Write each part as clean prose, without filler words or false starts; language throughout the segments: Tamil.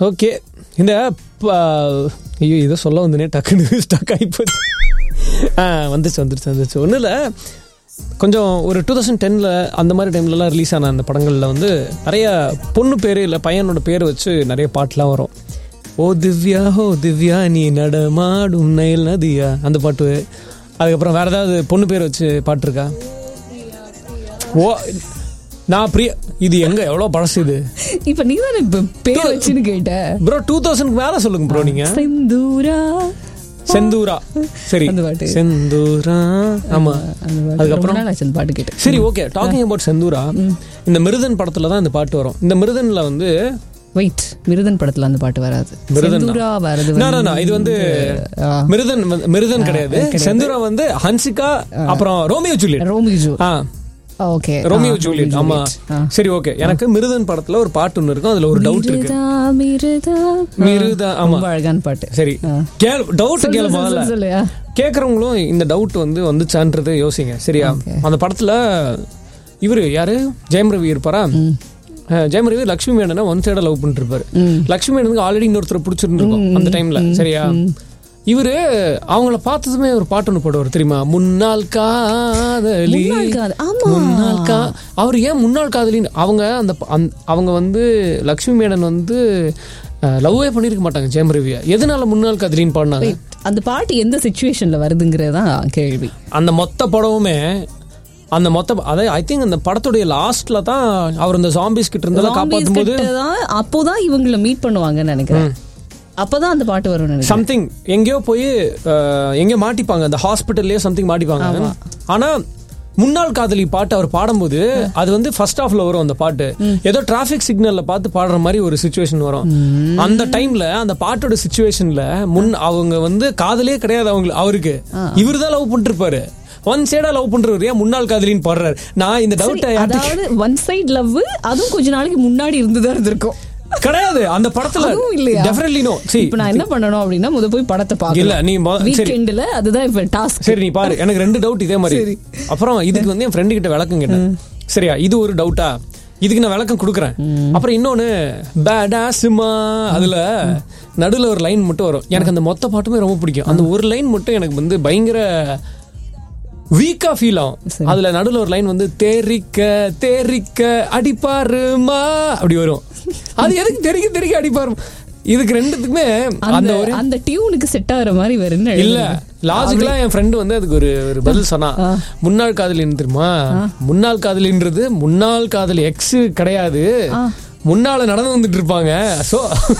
ஓகே. இந்த ஐயோ இதை சொல்ல வந்தனே டக்குன்னு ஸ்டக் ஆகிப்போச்சு. வந்துச்சு ஒன்றும் இல்லை. கொஞ்சம் ஒரு 2010 அந்த மாதிரி டைம்லலாம் ரிலீஸ் ஆன அந்த படங்களில் வந்து நிறைய பொண்ணு பேர் இல்லை பையனோட பேர் வச்சு நிறைய பாட்டுலாம் வரும். ஓ திவ்யா நீ நடமாடும் நயல் நதியா அந்த பாட்டு. அதுக்கப்புறம் வேறு ஏதாவது பொண்ணு பேர் வச்சு பாட்டு இருக்கா? ஓ நான் பிரியா. இது எங்க எவ்வளோ பழசு இது. இப்போ நீ தானே பேர் வச்சுன்னு கேட்ட ப்ரோ. 2000 மேலே சொல்லுங்க ப்ரோ. நீங்கள் செந்தூரா. சரி செந்தூரா. ஆமா அதுக்கப்புறம் பாட்டு கேட்டேன். சரி ஓகே. டாக்கிங் அபவுட் செந்தூரா, இந்த மிருதன் படத்துல தான் இந்த பாட்டு வரும். இந்த மிருதன்ல வந்து வெயிட், மிருதன் படத்துல அந்த பாட்டு வராது. செந்தூரா வரது இது வந்து மிருதன் கிடையாது. செந்தூரா வந்து ஹன்சிகா அப்புறம் Romeo Juliet. Okay Romeo Juliet. ஆமா சரி ஓகே. எனக்கு மிருதன் படத்துல ஒரு பாட்டு ஒன்று இருக்கும். அதுல ஒரு டவுட் இருக்கு. மிருதா. ஆமா அழகான பாட்டு. சரி டவுட் கேளு முதல்ல. கேக்குறவங்களும் இந்த டவுட் வந்துச்சான்றது யோசிங்க சரியா. அந்த படத்துல இவரு யாரு, ஜெயம் ரவி இருப்பாரா? ஜெயம் ரவி லட்சுமி மேனனை ஒன் சைடா லவ் பண்ணிட்டு இருப்பாரு. லட்சுமி மேனனுக்கு ஆல்ரெடி இன்னொருத்தர் பிடிச்சிருந்துருக்கும் அந்த டைம்ல சரியா. இவரு அவங்கள பார்த்ததுமே ஒரு பாட்டு ஒன்று போடுவார் தெரியுமா, முன்னாள் காதலி. அவர் ஏன் முன்னாள் காதலின்னு அவங்க வந்து லட்சுமி மேனன் வந்து லவ்வே பண்ணிருக்க மாட்டாங்க ஜெயம் ரவியா. எதனால முன்னாள் காதலின்னு பாடினாங்க? அந்த பாட்டு எந்த சிச்சுவேஷன்ல வருதுங்கிறதான் கேள்வி. அந்த மொத்த படமுமே அதாவது ஐ திங்க் அந்த படத்துடைய லாஸ்ட்ல தான் அவர் இந்த ஜாம்பிஸ் கிட்ட இருந்தெல்லாம் காப்பாற்றும் போது அப்போதான் இவங்களை மீட் பண்ணுவாங்கன்னு நினைக்கிறேன். அப்பதான் அந்த பாட்டு வரும். சம்திங் எங்கேயோ போய் எங்கேயோ மாட்டிப்பாங்க, அந்த ஹாஸ்பிட்டல்லே சம்திங் மாட்டிப்பாங்க. ஆனா முன்னாள் காதலி பாட்டு அவர் பாடும்போது அது வந்து ஃபர்ஸ்ட் ஹாஃப்ல வரும். அந்த பாட்டு ஏதோ டிராபிக் சிக்னல்ல பார்த்து பாடுற மாதிரி ஒரு சிச்சுவேஷன் வரும். அந்த டைம்ல அந்த பாட்டோட சிச்சுவேஷன்ல அவங்க வந்து காதலே கிடையாது அவருக்கு. இவரு தான் லவ் பண்ணிட்டு இருப்பாரு. ஒன் சைடா லவ் பண்றவர் ஏன் முன்னாள் காதலின்னு பாடுறாரு? நான் இந்த டவுட், அதாவது ஒன் சைடு லவ் அதுவும் கொஞ்ச நாளைக்கு முன்னாடி இருந்துதான் இருந்திருக்கும். கிடையாது அந்த படத்துல இல்லையா? Definitely no. இப்போ நான் என்ன பண்ணணும் அப்படின்னா முத போய் படத்தை பார்க்கணும். இல்ல நீ வீக்கெண்ட்ல அதுதான் இப்ப டாஸ்க். சரி நீ பாரு. எனக்கு 2 டவுட் இதே மாதிரி. அப்புறம் இதுக்கு வந்து என் ஃப்ரெண்டு கிட்ட விளக்கம் கேட்டேன் சரியா. இது ஒரு டவுட்டா, இதுக்கு நான் விளக்கம் கொடுக்குறேன். அப்புறம் இன்னொன்னு பேடாஸ்மா, அதுல நடுவில் ஒரு லைன் மட்டும் வரும். எனக்கு அந்த மொத்த பாட்டுமே ரொம்ப பிடிக்கும். அந்த ஒரு லைன் மட்டும் எனக்கு வந்து பயங்கர வீக்கா ஃபீல் ஆகும். அதுல நடுவில் ஒரு லைன் வந்து தேரிக்க அடிப்பாருமா அப்படி வரும். அது எதுக்கு தெரிக்க அடிப்பாரு? இதுக்கு ரெண்டுத்துக்குமே அந்த டியூனுக்கு செட் ஆகிற மாதிரி வருது இல்ல. லாஜிக்கலா என் ஃப்ரெண்டு வந்து அதுக்கு ஒரு பதில் சொன்னா, முன்னாள் காதலின்னு தெரியுமா, முன்னாள் காதலின்றது முன்னாள் காதலி எக்ஸ் கிடையாது, முன்னால நடந்து வந்துட்டு இருப்பாங்க. சோ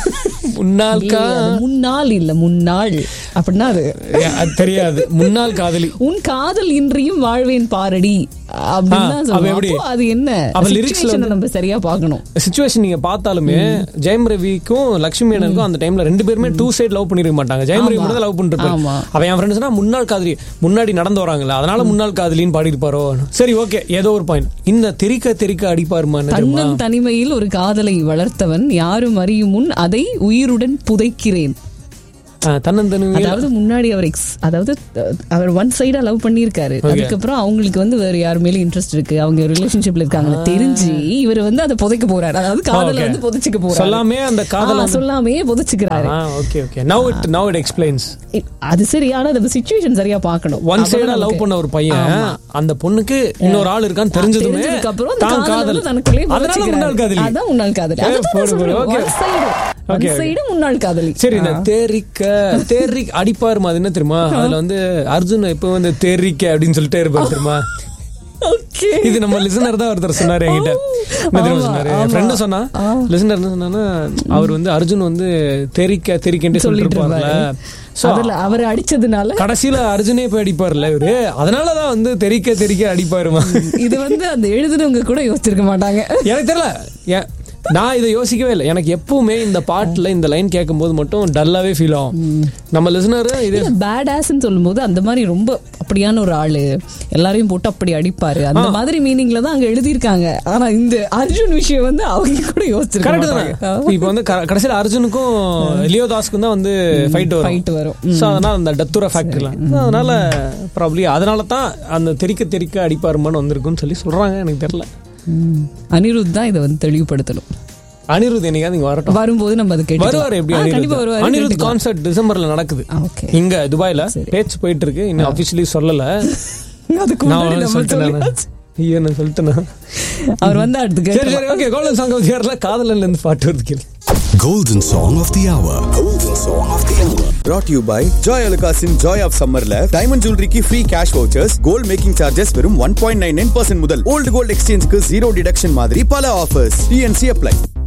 முன்னாள் இல்ல முன்னாள் அப்படின்னா அது தெரியாது. முன்னாள் காதலி உன் காதல் இன்றியும் வாழ்வேன் பாரடி அப்படின்னா அது என்ன நம்ம சரியா பார்க்கணும். சிச்சுவேஷன் நீங்க பார்த்தாலுமே ஜெயம் ரவிக்கும் லட்சுமி மேனனுக்கும் அந்த டைம்ல 2 பேருமே 2 சைடு லவ் பண்ணிருக்க மாட்டாங்க. ஜெயம் ரவி மட்டும் லவ் பண்ணிட்டு இருப்பாங்க. அவன் என் ஃப்ரெண்ட் சொன்னா முன்னாள் காதலி முன்னாடி நடந்து வராங்களா அதனால முன்னாள் காதலின்னு பாடிருப்பாரோ. சரி ஓகே ஏதோ ஒரு பாயிண்ட். இந்த தெரிக்க அடிப்பாருமா. தனிமையில் ஒரு காதலை வளர்த்தவன் யாரும் அறியும் முன் அதை உயிருடன் புதைக்கிறேன். அதாவது முன்னாடி அவர் ஒன் சைடா லவ் பண்ணிருக்காரு. அதுக்கப்புறம் அவங்களுக்கு வந்து வேற யாரு மேல இன்ட்ரெஸ்ட் இருக்கு, அவங்க ரிலேஷன்ஷிப்ல இருக்காங்க தெரிஞ்சு இவர் வந்து அதை புதைக்க போறாரு. அதாவது காதல வந்து புதைச்சுக்க போறாரு. சொல்லாமே புதைச்சுக்கிறாரு. Now it explains. அது சரி. ஆனா அந்த சிச்சுவேஷன் சரியா பார்க்கணும். ஒன் சைடா லவ் பண்ண ஒரு பையன் அந்த பொண்ணுக்கு இன்னொரு ஆள் இருக்கான்னு தெரிஞ்சதுமே தான் காதல். அதனால முன்னாள் காதலி. அதான் முன்னாள் காதலி. முன்னாள் காதலி. சரி இந்த தேரிக்க அடிப்பாரு அது என்ன தெரியுமா? அதுல வந்து அர்ஜுன் இப்ப வந்து தேரிக்க அப்படின்னு சொல்லிட்டே இருப்பாரு தெரியுமா? இது நம்ம லிசனர் தான் ஒருத்தர் சொன்னாரு என்கிட்ட. ஃப்ரெண்டு சொன்னா லிசனர் என்ன சொன்னா, அவர் வந்து அர்ஜுன் வந்து தெரிக்கன்னு சொல்லிட்டு இருப்பாருல்ல, அவர் அடிச்சதுனால கடைசியில அர்ஜுனே போய் அடிப்பாருல்ல இவரு, அதனாலதான் வந்து தெரிக்க அடிப்பாருமா. இது வந்து அந்த எழுதுனவங்க கூட யோசிச்சிருக்க மாட்டாங்க. எனக்கு தெரியல, நான் இதை யோசிக்கவே இல்லை. எனக்கு எப்பவுமே இந்த பாட்டுல இந்த லைன் கேட்கும் போது மட்டும் டல்லாவே ஃபீல் ஆகும். நம்ம லிசனர் இது பேட் ஆஸ்ன்னு சொல்லும் போது அந்த மாதிரி ரொம்ப அப்படியான ஒரு ஆளு எல்லாரையும் போட்டு அப்படி அடிப்பாரு அந்த மாதிரி மீனிங்ல தான் அங்க எழுதியிருக்காங்க. ஆனா இந்த அர்ஜுன் விஷயம் வந்து அவங்க கூட யோசிச்சிருக்காங்க. இப்ப வந்து கடைசியில் அர்ஜுனுக்கும் லியோதாஸ்க்கும் தான் வந்து ஃபைட் வரும். அதனால அந்த டத்துரா ஃபேக்டரிலாம் அதனால ப்ராப்ளி அதனால தான் அந்த தெரிக்க அடிப்பாருமான்னு வந்திருக்குன்னு சொல்லி சொல்றாங்க. எனக்கு தெரியல. அனிருத் தான் இதை வந்து தெளிவுபடுத்தணும். அனிருத் என்னைக்காவது இங்க வரட்டும். வரும்போது நம்ம அது கேட்டு வருவாரு. எப்படி அனிருத் கான்சர்ட் டிசம்பர்ல நடக்குது இங்க துபாய்ல. பேச்சு போயிட்டு இருக்கு, இன்னும் அபிஷியலி சொல்லல. சொல்லிட்டேன் அவர் வந்து அடுத்து. சரி சரி okay. Golden song of the ஹவர்ல காதலன்ல இருந்து பாட்டு வருது கேளு. Golden Song of the Hour. Golden Song of the Hour. Brought to you by Joy Alukasin Joy of Summerல diamond ஜுவல்லரிக்கு free cash vouchers, gold making charges வெறும் 1.99% முதல், ஓல்டு கோல்ட் எக்ஸ்சேஞ்சுக்கு 0 டிடக்ஷன் மாதிரி பல ஆஃபர்ஸ். TNC apply.